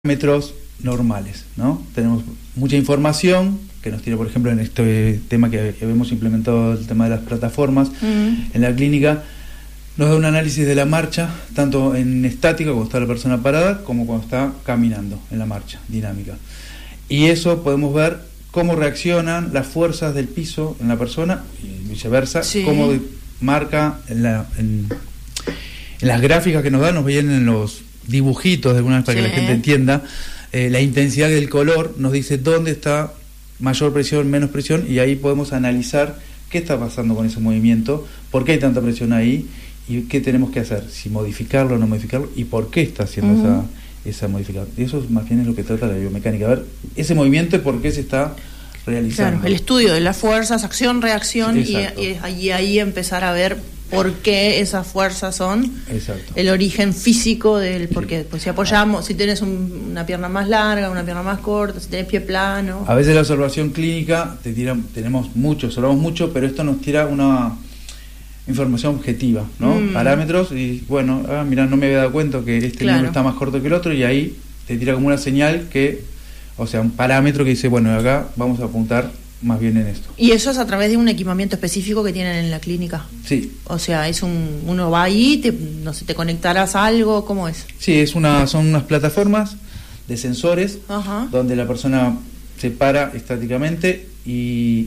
parámetros normales, ¿no? Tenemos mucha información que nos tira, por ejemplo, en este tema que hemos implementado, el tema de las plataformas en la clínica, nos da un análisis de la marcha, tanto en estática, cuando está la persona parada, como cuando está caminando en la marcha dinámica. Y eso podemos ver cómo reaccionan las fuerzas del piso en la persona y viceversa, cómo marca en las gráficas que nos dan, nos vienen en los dibujitos de alguna vez para que la gente entienda, la intensidad del color nos dice dónde está mayor presión, menos presión, y ahí podemos analizar qué está pasando con ese movimiento, por qué hay tanta presión ahí y qué tenemos que hacer, si modificarlo o no modificarlo y por qué está haciendo esa modificación. Y eso es más bien es lo que trata la biomecánica, ver ese movimiento y por qué se está realizando. Claro, el estudio de las fuerzas, acción, reacción, y ahí empezar a ver por qué esas fuerzas son el origen físico del porqué. Pues si apoyamos, si tienes una pierna más larga, una pierna más corta, si tienes pie plano. A veces la observación clínica observamos mucho, pero esto nos tira una información objetiva, ¿no? Parámetros, y bueno, mira, no me había dado cuenta que este número está más corto que el otro, y ahí te tira como una señal un parámetro que dice, bueno, acá vamos a apuntar más bien en esto. ¿Y eso es a través de un equipamiento específico que tienen en la clínica? Sí. O sea, uno va ahí, te conectarás a algo, ¿cómo es? Sí, son unas plataformas de sensores donde la persona se para estáticamente y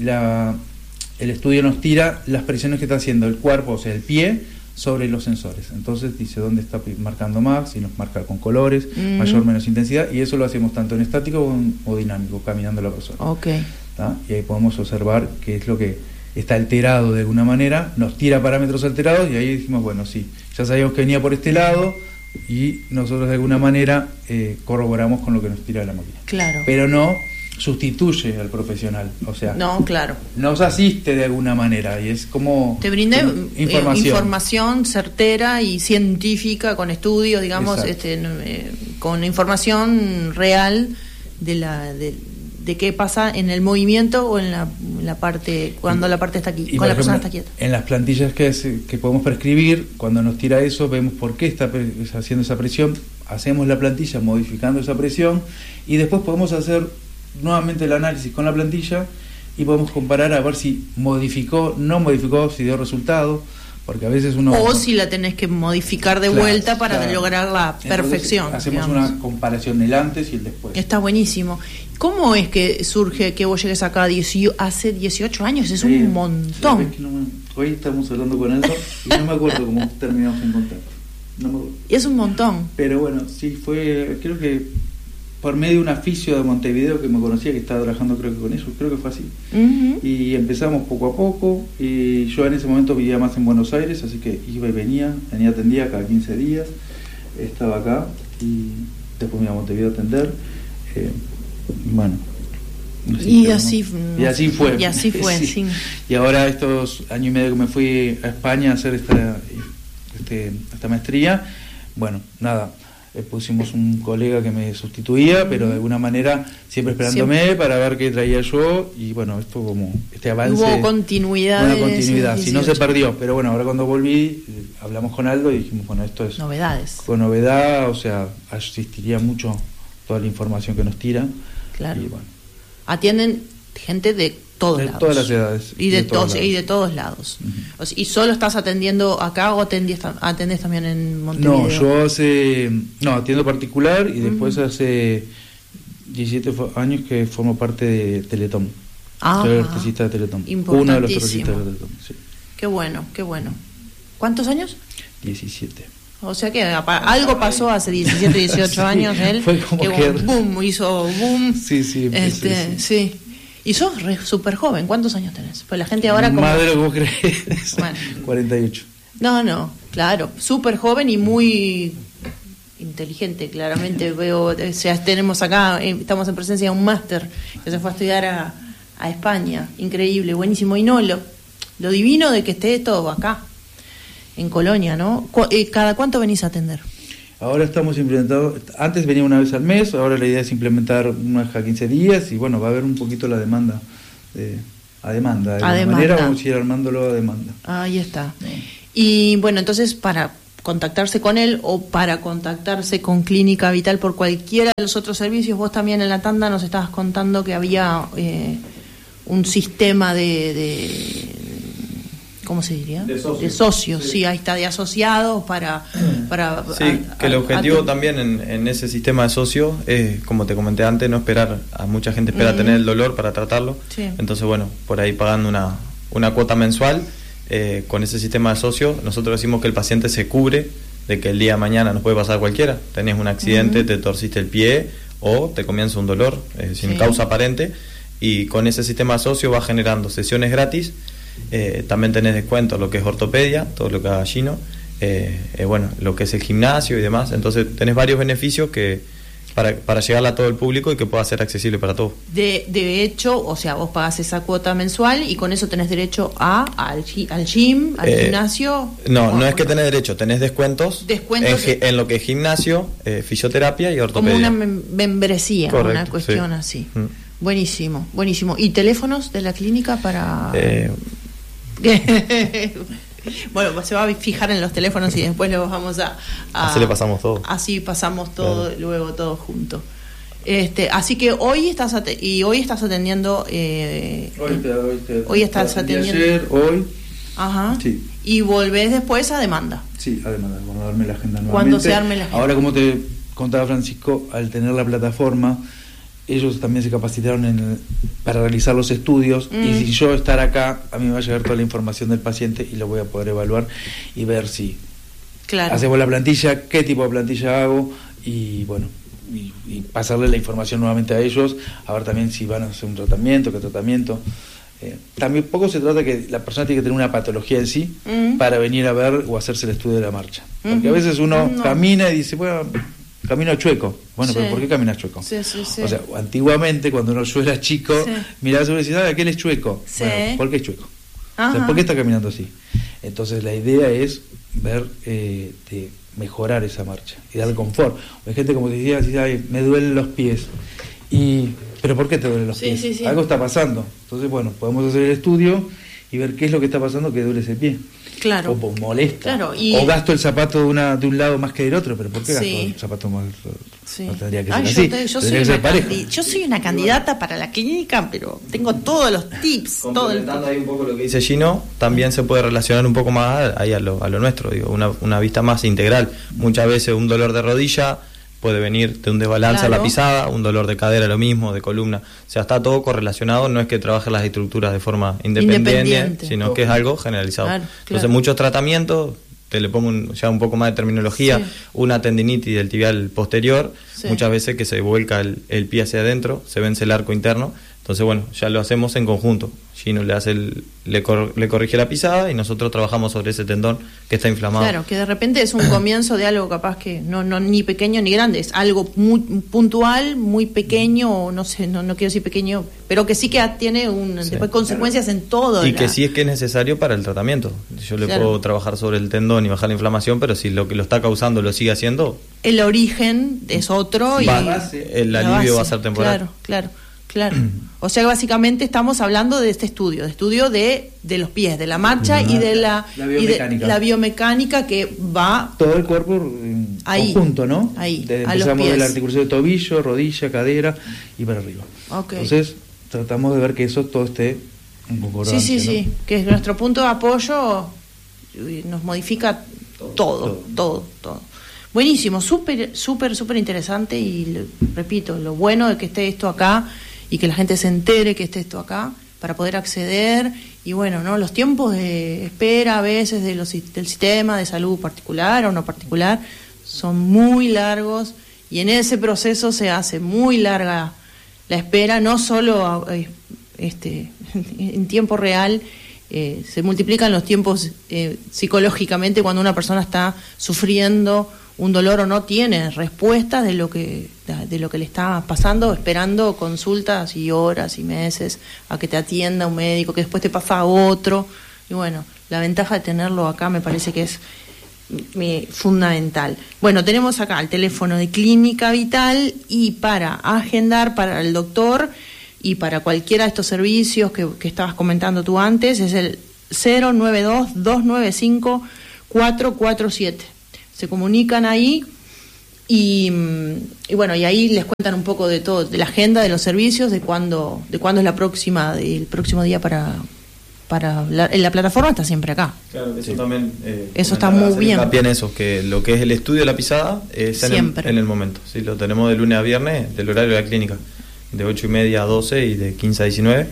el estudio nos tira las presiones que está haciendo el cuerpo, o sea, el pie, sobre los sensores. Entonces dice dónde está marcando más, si nos marca con colores, mayor o menos intensidad, y eso lo hacemos tanto en estático o dinámico, caminando la persona. ¿Tá? Y ahí podemos observar qué es lo que está alterado de alguna manera, nos tira parámetros alterados y ahí dijimos, bueno, sí, ya sabíamos que venía por este lado y nosotros de alguna manera corroboramos con lo que nos tira la máquina. Claro. Pero no sustituye al profesional, o sea, nos asiste de alguna manera y es como te brinda información certera y científica con estudios, digamos, con información real de qué pasa en el movimiento o en la parte cuando la parte está aquí, cuando la persona está quieta. En las plantillas que podemos prescribir, cuando nos tira eso, vemos por qué está haciendo esa presión, hacemos la plantilla modificando esa presión y después podemos hacer nuevamente el análisis con la plantilla y podemos comparar a ver si modificó, no modificó, si dio resultado, porque a veces si la tenés que modificar de vuelta para lograr la perfección. Entonces, hacemos una comparación del antes y el después. Está buenísimo. ¿Cómo es que surge que vos llegues acá hace 18 años? Es un montón. Hoy estamos hablando con eso y no me acuerdo cómo terminamos en contacto. No me acuerdo. Y es un montón. Pero bueno, sí fue, creo que por medio de un aficio de Montevideo que me conocía, que estaba trabajando creo que con ellos, creo que fue así. Y empezamos poco a poco, y yo en ese momento vivía más en Buenos Aires, así que iba y venía, atendía cada 15 días, estaba acá, y después me iba a Montevideo a atender, bueno. Y así fue. Sí. Y ahora estos años y medio que me fui a España a hacer esta maestría, bueno, nada, pusimos un colega que me sustituía, pero de alguna manera siempre esperándome para ver qué traía yo, y bueno, esto como este avance. Hubo continuidad. Si no se perdió, pero bueno, ahora cuando volví, hablamos con Aldo y dijimos, bueno, esto es novedades. Con novedad, o sea, asistiría mucho toda la información que nos tira. Claro. Y bueno. Atienden gente de todos lados. Todas las edades. Y de todos lados. O sea, ¿y solo estás atendiendo acá o atendés también en Montevideo? No, atiendo particular y después hace 17 años que formo parte de Teletón. Soy ortesista de Teletón. Uno de los ortesistas de Teletón, sí. Qué bueno. ¿Cuántos años? 17. O sea que algo pasó hace 17, 18 años él. Fue como que hizo boom. Sí. Sí. Y sos súper joven. ¿Cuántos años tenés? Pues la gente ahora como... Más de lo que vos crees. Bueno. 48. No, claro. Súper joven y muy inteligente, claramente. Veo, o sea, tenemos acá, estamos en presencia de un máster que se fue a estudiar a España. Increíble, buenísimo. Y no, lo divino de que esté todo acá, en Colonia, ¿no? ¿Cada cuánto venís a atender? Ahora estamos implementando, antes venía una vez al mes, ahora la idea es implementar una vez cada 15 días y bueno, va a haber un poquito la demanda, a demanda, de alguna manera vamos a ir armándolo a demanda. Ahí está. Y bueno, entonces contactarse con él o para contactarse con Clínica Vital por cualquiera de los otros servicios. Vos también en la tanda nos estabas contando que había un sistema de ¿cómo se diría? De socios, sí, ahí está, de asociados para sí, que el objetivo también en ese sistema de socios es, como te comenté antes, no esperar, a mucha gente espera tener el dolor para tratarlo, sí. Entonces bueno, por ahí pagando una cuota mensual, con ese sistema de socios, nosotros decimos que el paciente se cubre de que el día de mañana nos puede pasar cualquiera, tenés un accidente, te torciste el pie o te comienza un dolor sin causa aparente, y con ese sistema de socios va generando sesiones gratis. También tenés descuento lo que es ortopedia, todo lo que haga Gino, bueno, lo que es el gimnasio y demás. Entonces tenés varios beneficios que para llegar a todo el público y que pueda ser accesible para todos. De hecho, o sea, vos pagás esa cuota mensual y con eso tenés derecho al gym, al gimnasio. No es que tenés derecho, tenés descuentos en lo que es gimnasio, fisioterapia y ortopedia. Como una membresía. Correcto, una cuestión así. Buenísimo. ¿Y teléfonos de la clínica para...? Bueno, se va a fijar en los teléfonos y después los vamos a así le pasamos todo. Así pasamos todo, claro. Luego todos juntos. Así que hoy estás atendiendo. Hoy estás atendiendo. Ayer, hoy. Ajá. Sí. Y volvés después a demanda. Sí, a demanda. Cuando arme la agenda nuevamente. Cuando se arme la agenda. Ahora, como te contaba Francisco, al tener la plataforma, ellos también se capacitaron para realizar los estudios, y si yo estar acá, a mí me va a llegar toda la información del paciente y lo voy a poder evaluar y ver si hacemos la plantilla, qué tipo de plantilla hago, y bueno, y pasarle la información nuevamente a ellos, a ver también si van a hacer un tratamiento, qué tratamiento. También poco se trata que la persona tiene que tener una patología en sí para venir a ver o hacerse el estudio de la marcha, porque a veces uno camina y dice, bueno, camino chueco. Bueno, pero ¿por qué caminas chueco? Sí. O sea, antiguamente, cuando yo era chico, miraba sobre y decía, ¿qué él es chueco? Sí. Bueno, ¿por qué es chueco? O sea, ¿por qué está caminando así? Entonces, la idea es ver, de mejorar esa marcha y darle confort. Hay gente, como te decía, dice, ay, me duelen los pies. ¿Pero por qué te duelen los pies? Sí. Algo está pasando. Entonces, bueno, podemos hacer el estudio y ver qué es lo que está pasando que duele ese pie. Claro. O molesta. Claro, o gasto el zapato de un lado más que del otro, pero ¿por qué gasto el zapato más? No tendría que ser así. Yo soy una candidata para la clínica, pero tengo todos los tips. Complementando ahí un poco lo que dice Gino, también se puede relacionar un poco más ahí a lo nuestro, digo, una vista más integral. Muchas veces un dolor de rodilla puede venir de un desbalance a la pisada, un dolor de cadera lo mismo, de columna, o sea, está todo correlacionado, no es que trabajen las estructuras de forma independiente. Sino que es algo generalizado. Entonces muchos tratamientos, te le pongo ya un poco más de terminología, una tendinitis del tibial posterior, muchas veces que se vuelca el pie hacia adentro, se vence el arco interno, entonces bueno, ya lo hacemos en conjunto. Gino le corrige la pisada y nosotros trabajamos sobre ese tendón que está inflamado. Claro, que de repente es un comienzo de algo capaz que no ni pequeño ni grande, es algo muy puntual, muy pequeño, o no sé, no quiero decir pequeño, pero que sí que tiene después consecuencias en todo. Y que sí es que es necesario para el tratamiento. Yo le puedo trabajar sobre el tendón y bajar la inflamación, pero si lo que lo está causando lo sigue haciendo, el origen es otro y el alivio va a ser temporal. Claro. O sea, básicamente estamos hablando de este estudio de los pies, de la marcha y de la biomecánica que va todo el cuerpo en conjunto, ¿no? Ahí, empezamos de la articulación de tobillo, rodilla, cadera y para arriba. Entonces, tratamos de ver que eso todo esté en concordancia. Sí, que es nuestro punto de apoyo, nos modifica todo. Buenísimo, súper interesante, y repito, lo bueno de que esté esto acá y que la gente se entere que esté esto acá para poder acceder. Y bueno, ¿no? Los tiempos de espera a veces del sistema de salud particular o no particular son muy largos, y en ese proceso se hace muy larga la espera, no solo en tiempo real. Se multiplican los tiempos psicológicamente cuando una persona está sufriendo un dolor o no tiene respuestas de lo que le está pasando, esperando consultas y horas y meses a que te atienda un médico, que después te pasa a otro. Y bueno, la ventaja de tenerlo acá me parece que es fundamental. Bueno, tenemos acá el teléfono de Clínica Vital, y para agendar para el doctor y para cualquiera de estos servicios que estabas comentando tú antes, es el 092-295-447. se comunican ahí y bueno, y ahí les cuentan un poco de todo, de la agenda, de los servicios, de cuándo es el próximo día para la plataforma está siempre acá. Claro, eso también. Eso está muy bien. También eso, que lo que es el estudio de la pisada es en el momento. Sí, lo tenemos de lunes a viernes, del horario de la clínica, de 8:30 a 12 y de 15 a 19.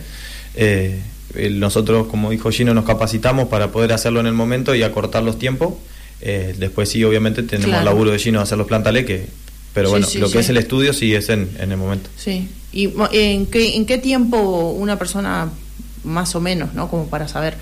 Nosotros, como dijo Gino, nos capacitamos para poder hacerlo en el momento y acortar los tiempos. Después sí, obviamente, tenemos el laburo de Gino de hacer los plantales, pero bueno, lo que es el estudio sí es en el momento. Sí. ¿Y en qué tiempo una persona, más o menos, ¿no? Como para saber,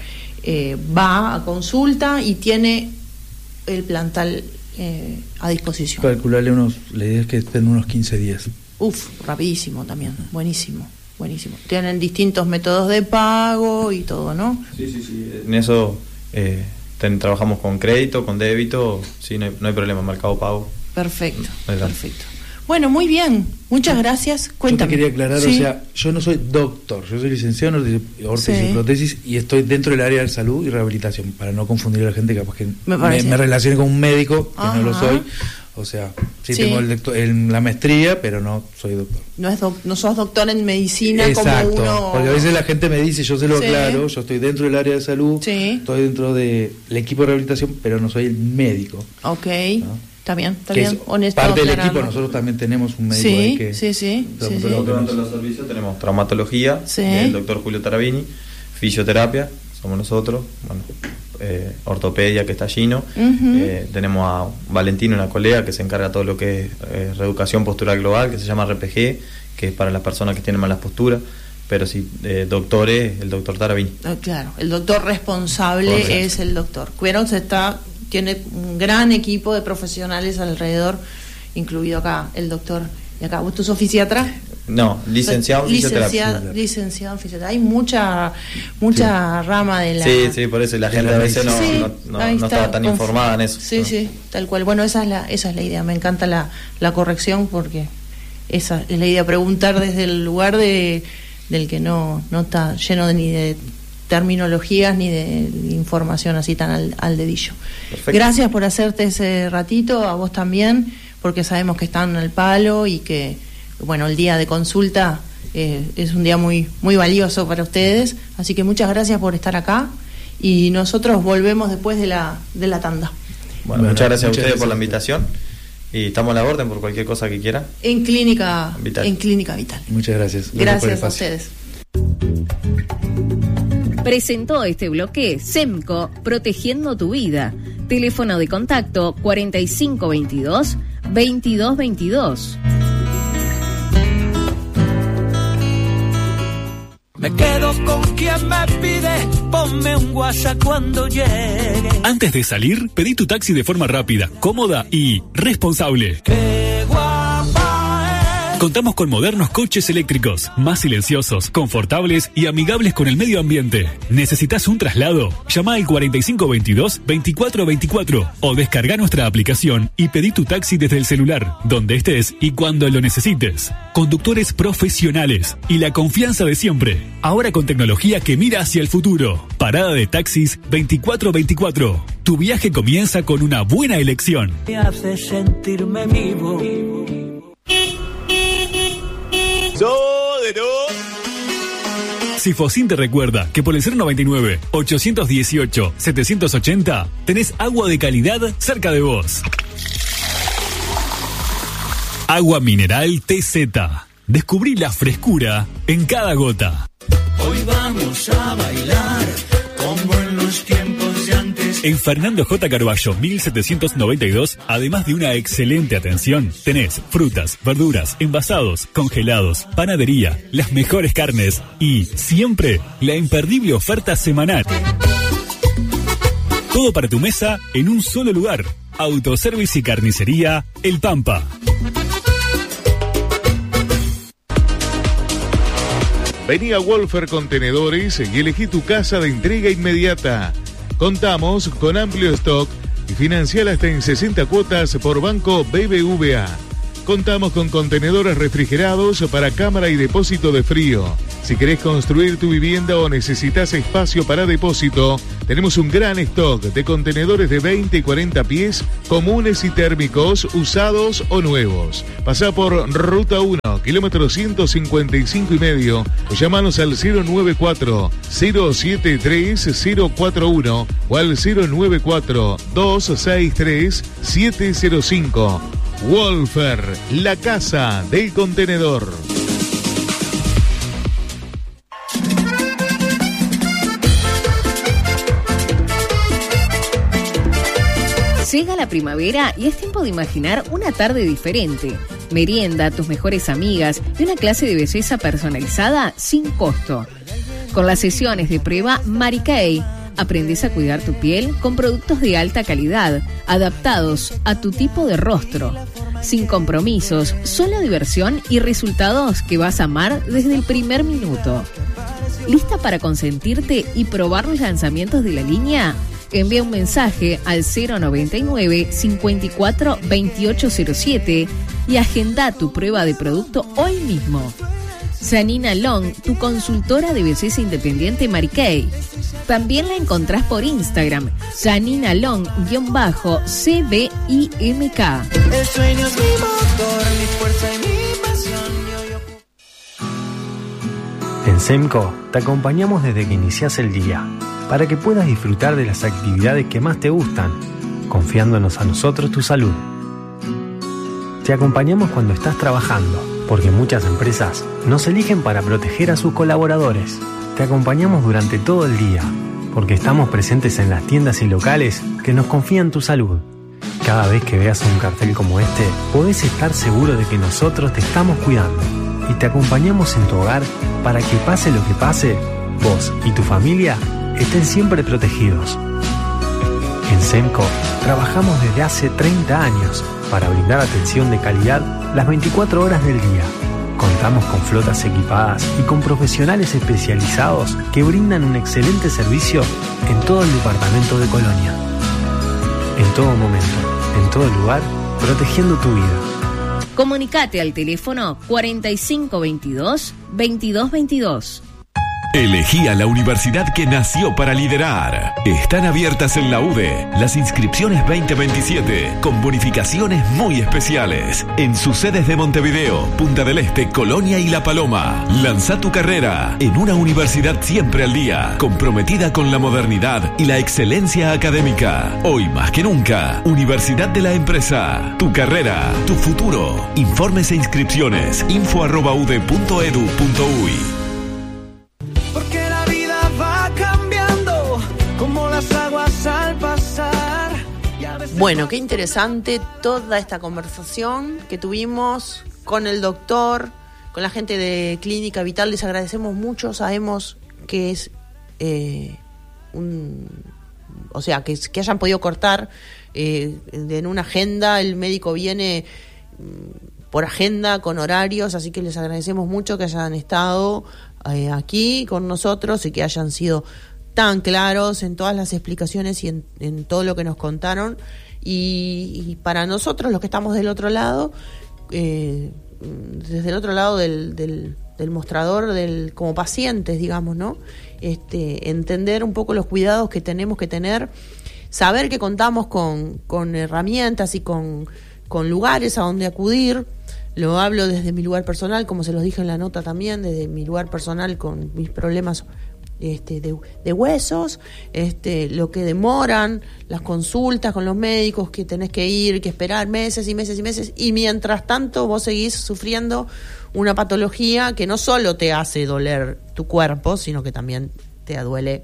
va a consulta y tiene el plantal a disposición? Calcularle la idea es que estén unos 15 días. Rapidísimo también, buenísimo. Tienen distintos métodos de pago y todo, ¿no? Sí. En eso trabajamos con crédito, con débito, sí, no hay problema, Mercado Pago. Perfecto. Bueno, muy bien, muchas gracias. Cuéntame. Yo te quería aclarar, o sea, yo no soy doctor, yo soy licenciado en órtesis y prótesis y estoy dentro del área de salud y rehabilitación, para no confundir a la gente, capaz que me relacione con un médico, que no lo soy. O sea, sí tengo la maestría, pero no soy doctor. No sos doctor en medicina. Exacto, como uno. Porque a veces la gente me dice, yo se lo aclaro, yo estoy dentro del área de salud, estoy dentro del equipo de rehabilitación, pero no soy el médico. Ok, ¿no? Está bien, honesto. Parte del equipo, nosotros también tenemos un médico ahí que... Dentro de los servicios tenemos traumatología, el doctor Julio Tarabini, fisioterapia, somos nosotros, ortopedia, que está Gino, tenemos a Valentino, una colega que se encarga de todo lo que es reeducación postural global, que se llama RPG, que es para las personas que tienen malas posturas, pero sí, doctores, el doctor Tarabini. Claro, el doctor responsable es el doctor. Cuero tiene un gran equipo de profesionales alrededor, incluido acá el doctor. ¿Y acá vos sos fisiatra? No, licenciado en fisioterapia. Licenciado en fisioterapia. Hay mucha rama de la... Sí, por eso la gente a veces no estaba tan informada en eso. Sí, tal cual. Bueno, esa es la idea. Me encanta la corrección, porque esa es la idea, preguntar desde el lugar del que no está lleno ni de terminologías ni de información así tan al dedillo. Perfecto. Gracias por hacerte ese ratito, a vos también, porque sabemos que están al palo y que, bueno, el día de consulta es un día muy, muy valioso para ustedes, así que muchas gracias por estar acá y nosotros volvemos después de la tanda. Bueno, muchas gracias a ustedes por la invitación y estamos a la orden por cualquier cosa que quieran. En Clínica Vital. Muchas gracias. Gracias a ustedes. Presentó este bloque SEMCO, protegiendo tu vida. Teléfono de contacto 4522-2222. Me quedo con quien me pide, ponme un WhatsApp cuando llegue. Antes de salir, pedí tu taxi de forma rápida, cómoda y responsable. ¡Qué guapa es! Contamos con modernos coches eléctricos, más silenciosos, confortables y amigables con el medio ambiente. ¿Necesitas un traslado? Llama al 4522-2424 o descarga nuestra aplicación y pedí tu taxi desde el celular, donde estés y cuando lo necesites. Conductores profesionales y la confianza de siempre. Ahora con tecnología que mira hacia el futuro. Parada de taxis 2424. Tu viaje comienza con una buena elección. Me hace sentirme vivo. Sifocin te recuerda que por el 099-818-780 tenés agua de calidad cerca de vos. Agua mineral TZ. Descubrí la frescura en cada gota. Hoy vamos a bailar como en los tiempos de antes. En Fernando J. Carballo 1792, además de una excelente atención, tenés frutas, verduras, envasados, congelados, panadería, las mejores carnes y siempre la imperdible oferta semanal. Todo para tu mesa en un solo lugar. Autoservice y carnicería El Pampa. Vení a Wolfer Contenedores y elegí tu casa de entrega inmediata. Contamos con amplio stock y financiar hasta en 60 cuotas por Banco BBVA. Contamos con contenedores refrigerados para cámara y depósito de frío. Si querés construir tu vivienda o necesitas espacio para depósito, tenemos un gran stock de contenedores de 20 y 40 pies, comunes y térmicos, usados o nuevos. Pasá por Ruta 1, kilómetro 155,5, o llámanos al 094-073-041 o al 094-263-705. Wolfer, la casa del contenedor. Llega la primavera y es tiempo de imaginar una tarde diferente. Merienda, tus mejores amigas y una clase de belleza personalizada sin costo. Con las sesiones de prueba Mary Kay, aprendes a cuidar tu piel con productos de alta calidad, adaptados a tu tipo de rostro. Sin compromisos, solo diversión y resultados que vas a amar desde el primer minuto. ¿Lista para consentirte y probar los lanzamientos de la línea? Envía un mensaje al 099 54 2807 y agenda tu prueba de producto hoy mismo. Janina Long, tu consultora de belleza independiente Mary Kay. También la encontrás por Instagram, Janina Long-CBIMK. El sueño es mi motor, mi fuerza y mi pasión. En SEMCO te acompañamos desde que iniciás el día, para que puedas disfrutar de las actividades que más te gustan, confiándonos a nosotros tu salud. Te acompañamos cuando estás trabajando, porque muchas empresas nos eligen para proteger a sus colaboradores. Te acompañamos durante todo el día, porque estamos presentes en las tiendas y locales que nos confían tu salud. Cada vez que veas un cartel como este, podés estar seguro de que nosotros te estamos cuidando y te acompañamos en tu hogar para que pase lo que pase, vos y tu familia estén siempre protegidos. En SEMCO trabajamos desde hace 30 años para brindar atención de calidad las 24 horas del día. Contamos con flotas equipadas y con profesionales especializados que brindan un excelente servicio en todo el departamento de Colonia. En todo momento, en todo lugar, protegiendo tu vida. Comunicate al teléfono 4522-2222. Elegí a la universidad que nació para liderar. Están abiertas en la UDE las inscripciones 2027 con bonificaciones muy especiales en sus sedes de Montevideo, Punta del Este, Colonia y La Paloma. Lanza tu carrera en una universidad siempre al día, comprometida con la modernidad y la excelencia académica. Hoy más que nunca, Universidad de la Empresa. Tu carrera, tu futuro. Informes e inscripciones info@ude.edu.uy. Porque la vida va cambiando como las aguas al pasar. Bueno, qué interesante toda esta conversación que tuvimos con el doctor, con la gente de Clínica Vital. Les agradecemos mucho, sabemos que es que hayan podido cortar en una agenda. El médico viene por agenda, con horarios, así que les agradecemos mucho que hayan estado aquí con nosotros y que hayan sido tan claros en todas las explicaciones y en todo lo que nos contaron. Y para nosotros, los que estamos del otro lado, desde el otro lado del mostrador, como pacientes, digamos, ¿no? Entender un poco los cuidados que tenemos que tener, saber que contamos con herramientas y con lugares a donde acudir. Lo hablo desde mi lugar personal, como se los dije en la nota también, desde mi lugar personal con mis problemas de huesos, lo que demoran las consultas con los médicos, que tenés que ir, que esperar meses y meses y meses, y mientras tanto vos seguís sufriendo una patología que no solo te hace doler tu cuerpo, sino que también te duele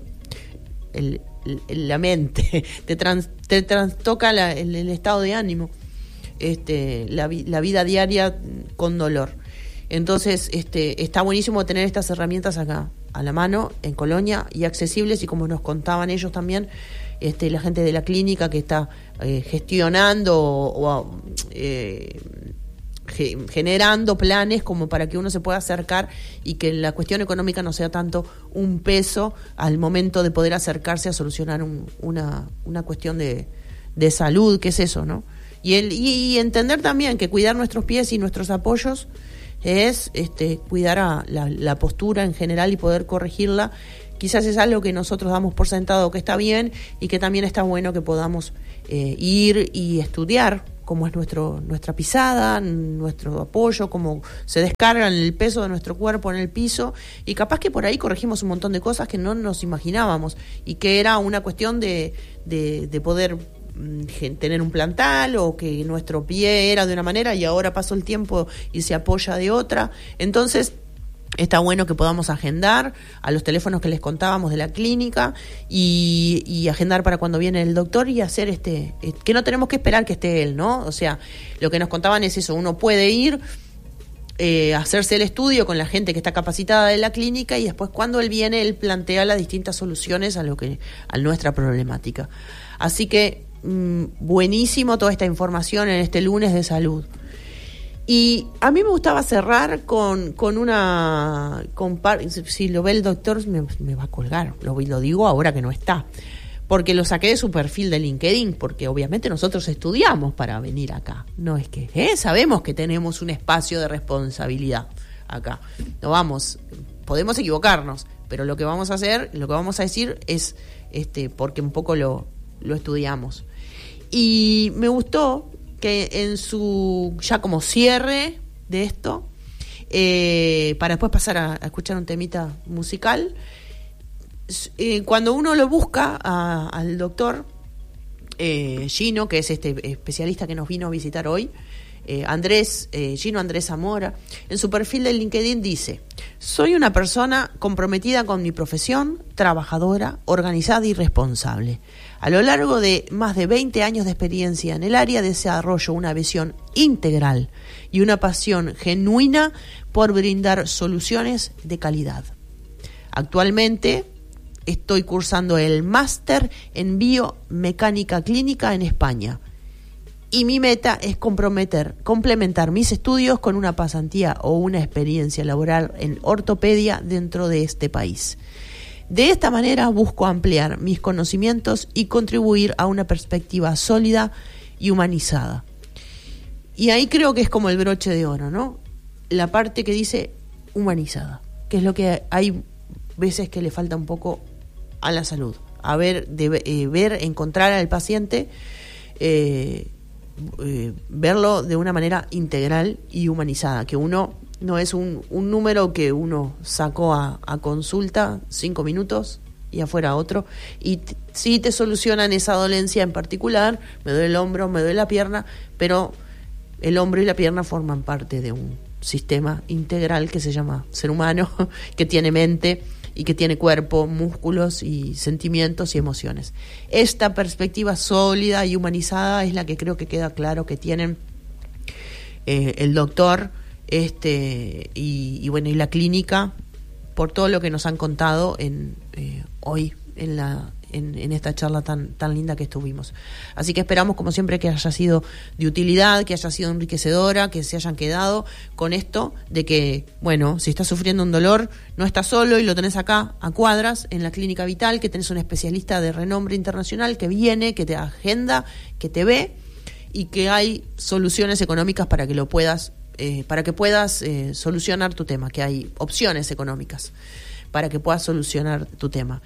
la mente, te trastoca el estado de ánimo. La vida diaria con dolor. Entonces está buenísimo tener estas herramientas acá a la mano en Colonia y accesibles, y como nos contaban ellos también, la gente de la clínica que está gestionando generando planes como para que uno se pueda acercar y que la cuestión económica no sea tanto un peso al momento de poder acercarse a solucionar una cuestión de salud, que es eso, ¿no? Y entender también que cuidar nuestros pies y nuestros apoyos es cuidar la postura en general y poder corregirla. Quizás es algo que nosotros damos por sentado que está bien y que también está bueno que podamos ir y estudiar cómo es nuestra pisada, nuestro apoyo, cómo se descarga el peso de nuestro cuerpo en el piso, y capaz que por ahí corregimos un montón de cosas que no nos imaginábamos y que era una cuestión de poder tener un plantal, o que nuestro pie era de una manera y ahora pasó el tiempo y se apoya de otra. Entonces está bueno que podamos agendar a los teléfonos que les contábamos de la clínica y agendar para cuando viene el doctor y hacer que no tenemos que esperar que esté él, ¿no? O sea, lo que nos contaban es eso, uno puede ir hacerse el estudio con la gente que está capacitada de la clínica y después cuando él viene, él plantea las distintas soluciones a nuestra problemática. Así que buenísimo toda esta información en este lunes de salud. Y a mí me gustaba cerrar con una... si lo ve el doctor me va a colgar, lo digo ahora que no está, porque lo saqué de su perfil de LinkedIn, porque obviamente nosotros estudiamos para venir acá, no es que sabemos que tenemos un espacio de responsabilidad acá, podemos equivocarnos, pero lo que vamos a hacer, lo que vamos a decir es porque un poco lo estudiamos. Y me gustó que en su ya como cierre de esto, para después pasar a escuchar un temita musical, cuando uno lo busca al doctor Gino, que es especialista que nos vino a visitar hoy, Gino Andrés Zamora, en su perfil de LinkedIn dice: soy una persona comprometida con mi profesión, trabajadora, organizada y responsable. A lo largo de más de 20 años de experiencia en el área, desarrollo una visión integral y una pasión genuina por brindar soluciones de calidad. Actualmente estoy cursando el máster en biomecánica clínica en España. Y mi meta es complementar mis estudios con una pasantía o una experiencia laboral en ortopedia dentro de este país. De esta manera busco ampliar mis conocimientos y contribuir a una perspectiva sólida y humanizada. Y ahí creo que es como el broche de oro, ¿no? La parte que dice humanizada, que es lo que hay veces que le falta un poco a la salud. Encontrar al paciente, verlo de una manera integral y humanizada, que uno no es un número que uno sacó a consulta 5 minutos y afuera otro, y sí te solucionan esa dolencia en particular, me duele el hombro, me duele la pierna, pero el hombro y la pierna forman parte de un sistema integral que se llama ser humano, que tiene mente y que tiene cuerpo, músculos y sentimientos y emociones. Esta perspectiva sólida y humanizada es la que creo que queda claro que tienen el doctor y la clínica, por todo lo que nos han contado hoy en esta charla tan linda que estuvimos. Así que esperamos, como siempre, que haya sido de utilidad, que haya sido enriquecedora, que se hayan quedado con esto de que, bueno, si estás sufriendo un dolor, no estás solo y lo tenés acá a cuadras en la Clínica Vital, que tenés un especialista de renombre internacional que viene, que te agenda, que te ve, y que hay soluciones económicas para que lo puedas solucionar tu tema, que hay opciones económicas para que puedas solucionar tu tema.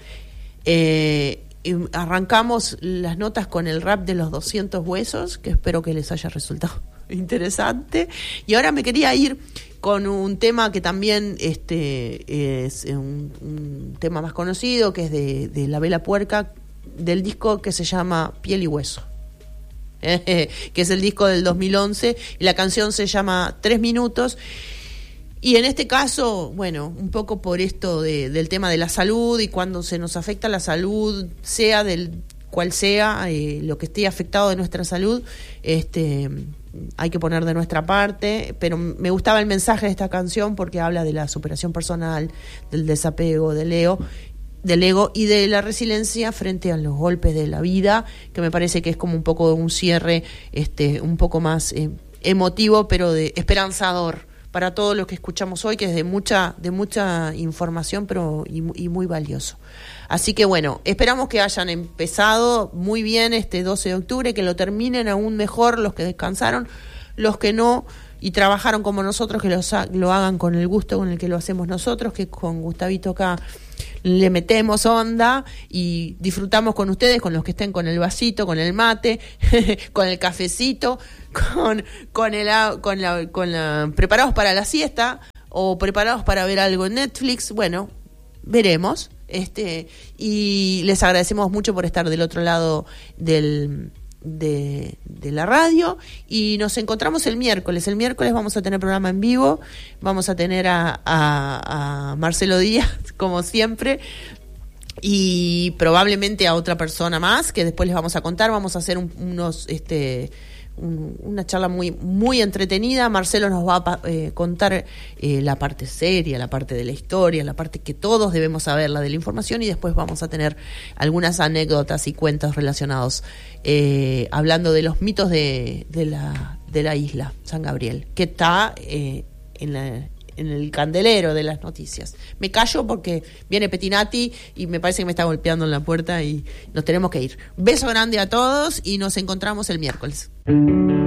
Arrancamos las notas con el rap de los 200 huesos, que espero que les haya resultado interesante, y ahora me quería ir con un tema que también es un tema más conocido, que es de La Vela Puerca, del disco que se llama Piel y Hueso, que es el disco del 2011, y la canción se llama 3 minutos. Y en este caso, bueno, un poco por esto del tema de la salud, y cuando se nos afecta la salud, sea del cual sea lo que esté afectado de nuestra salud, hay que poner de nuestra parte. Pero me gustaba el mensaje de esta canción porque habla de la superación personal, del desapego, del ego y de la resiliencia frente a los golpes de la vida, que me parece que es como un poco un cierre un poco más emotivo, pero de esperanzador para todos los que escuchamos hoy, que es de mucha información, pero y muy valioso. Así que bueno, esperamos que hayan empezado muy bien este 12 de octubre, que lo terminen aún mejor los que descansaron, los que no, y trabajaron como nosotros, que lo hagan con el gusto con el que lo hacemos nosotros, que con Gustavito acá le metemos onda y disfrutamos con ustedes, con los que estén con el vasito, con el mate, con el cafecito, preparados para la siesta o preparados para ver algo en Netflix. Bueno, veremos. Y les agradecemos mucho por estar del otro lado de la radio, y nos encontramos el miércoles. El miércoles vamos a tener programa en vivo, vamos a tener a Marcelo Díaz, como siempre, y probablemente a otra persona más, que después les vamos a contar. Vamos a hacer una charla muy, muy entretenida. Marcelo nos va a contar la parte seria, la parte de la historia, la parte que todos debemos saber, la de la información, y después vamos a tener algunas anécdotas y cuentos relacionados, hablando de los mitos de la isla San Gabriel, que está en el candelero de las noticias. Me callo porque viene Petinati y me parece que me está golpeando en la puerta y nos tenemos que ir. Beso grande a todos y nos encontramos el miércoles.